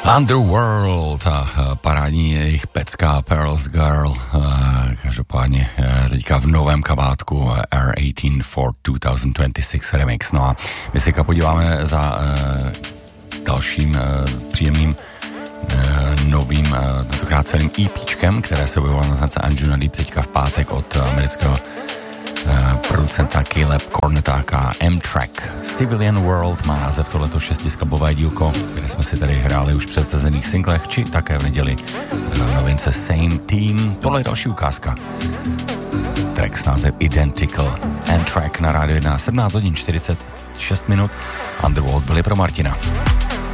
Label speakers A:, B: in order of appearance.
A: Underworld a parádní jejich pecka Pearl's Girl, každopádně teďka v novém kabátku R18 for 2026 Remix. No a my se podíváme za dalším příjemným novým, tentokrát celým EPčkem, které se objevilo na značce Anjuna Deep teďka v pátek od amerického producenta Caleb Cornetáka. M-Track Civilian World má název tohleto 6skladbové dílko, kde jsme si tady hráli už v předsazených singlech, či také v neděli v novince Same Team. Tohle je další ukázka. Track s názvem Identical. M-Track na rádiu 1, 17 hodin 46 minut. Underworld byli pro Martina.